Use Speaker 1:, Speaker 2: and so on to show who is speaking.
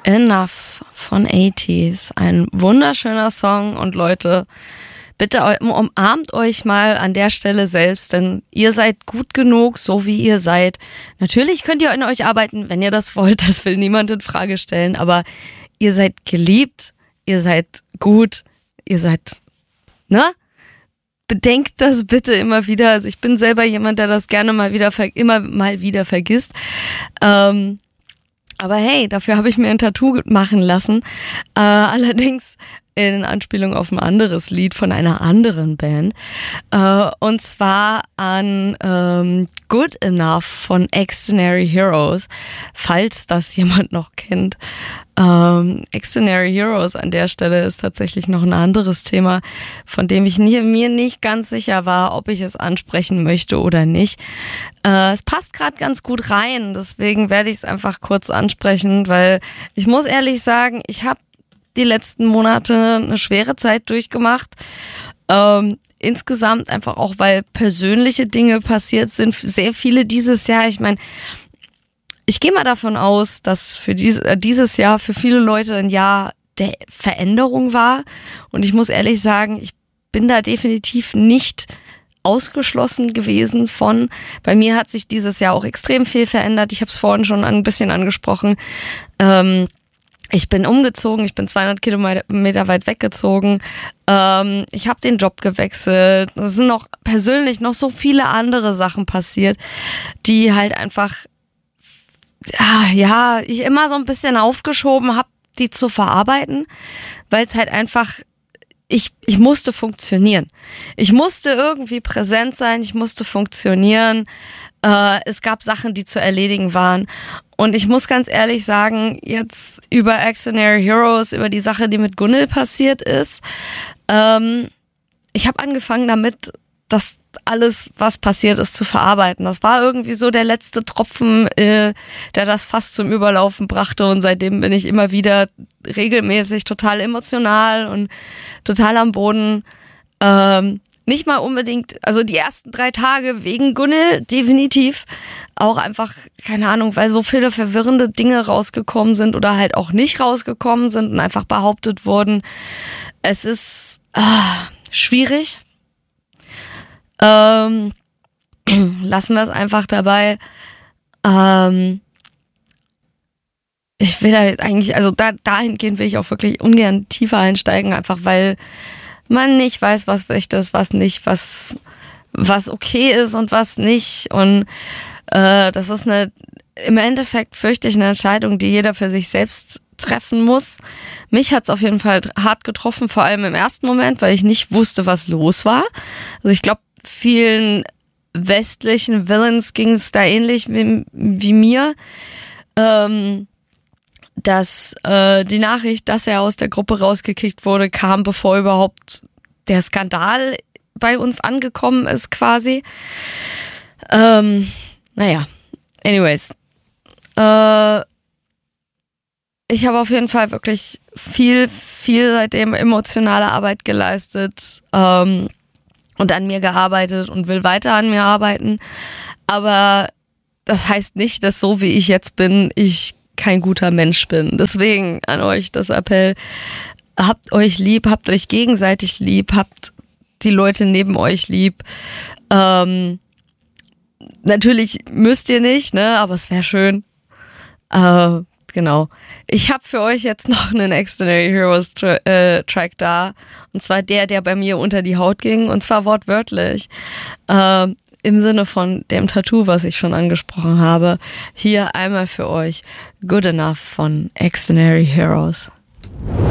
Speaker 1: Enough von 80s. Ein wunderschöner Song und Leute, bitte umarmt euch mal an der Stelle selbst, denn ihr seid gut genug, so wie ihr seid. Natürlich könnt ihr an euch arbeiten, wenn ihr das wollt, das will niemand in Frage stellen, aber ihr seid geliebt, ihr seid gut, ihr seid, ne? Bedenkt das bitte immer wieder. Also ich bin selber jemand, der das gerne immer mal wieder vergisst. Aber hey, dafür habe ich mir ein Tattoo machen lassen. Allerdings in Anspielung auf ein anderes Lied von einer anderen Band. Und zwar an Good Enough von Extraordinary Heroes, falls das jemand noch kennt. Extraordinary Heroes an der Stelle ist tatsächlich noch ein anderes Thema, von dem ich mir nicht ganz sicher war, ob ich es ansprechen möchte oder nicht. Es passt gerade ganz gut rein, deswegen werde ich es einfach kurz ansprechen, weil ich muss ehrlich sagen, ich habe die letzten Monate eine schwere Zeit durchgemacht. Insgesamt einfach auch, weil persönliche Dinge passiert sind, sehr viele dieses Jahr. Ich meine, ich gehe mal davon aus, dass für dieses Jahr für viele Leute ein Jahr der Veränderung war. Und ich muss ehrlich sagen, ich bin da definitiv nicht ausgeschlossen gewesen von. Bei mir hat sich dieses Jahr auch extrem viel verändert. Ich habe es vorhin schon ein bisschen angesprochen. Ich bin umgezogen, ich bin 200 Kilometer weit weggezogen. Ich habe den Job gewechselt. Es sind noch persönlich noch so viele andere Sachen passiert, die halt einfach, ich immer so ein bisschen aufgeschoben habe, die zu verarbeiten, weil es halt einfach, ich musste funktionieren. Ich musste irgendwie präsent sein, ich musste funktionieren. Es gab Sachen, die zu erledigen waren. Und ich muss ganz ehrlich sagen, jetzt über Extraordinary Heroes, über die Sache, die mit Gunnel passiert ist, ich habe angefangen damit, das alles, was passiert ist, zu verarbeiten. Das war irgendwie so der letzte Tropfen, der das fast zum Überlaufen brachte. Und seitdem bin ich immer wieder regelmäßig total emotional und total am Boden. Nicht mal unbedingt, also die ersten 3 Tage wegen Gunnel, definitiv. Auch einfach, keine Ahnung, weil so viele verwirrende Dinge rausgekommen sind oder halt auch nicht rausgekommen sind und einfach behauptet wurden. Es ist schwierig. Lassen wir es einfach dabei. Ich will da jetzt eigentlich, also dahingehend will ich auch wirklich ungern tiefer einsteigen, einfach weil man nicht weiß, was echt ist, was nicht, was okay ist und was nicht. Und das ist im Endeffekt fürchte ich eine Entscheidung, die jeder für sich selbst treffen muss. Mich hat es auf jeden Fall hart getroffen, vor allem im ersten Moment, weil ich nicht wusste, was los war. Also ich glaube, vielen westlichen Villains ging es da ähnlich wie mir, dass die Nachricht, dass er aus der Gruppe rausgekickt wurde, kam, bevor überhaupt der Skandal bei uns angekommen ist quasi. Anyways. Ich habe auf jeden Fall wirklich viel seitdem emotionale Arbeit geleistet und an mir gearbeitet und will weiter an mir arbeiten. Aber das heißt nicht, dass so wie ich jetzt bin, ich kein guter Mensch bin. Deswegen an euch das Appell, habt euch lieb, habt euch gegenseitig lieb, habt die Leute neben euch lieb. Natürlich müsst ihr nicht, ne, aber es wäre schön. Genau. Ich habe für euch jetzt noch einen Extraordinary Heroes Track da. Und zwar der bei mir unter die Haut ging. Und zwar wortwörtlich. Im Sinne von dem Tattoo, was ich schon angesprochen habe. Hier einmal für euch Good Enough von Extraordinary Heroes.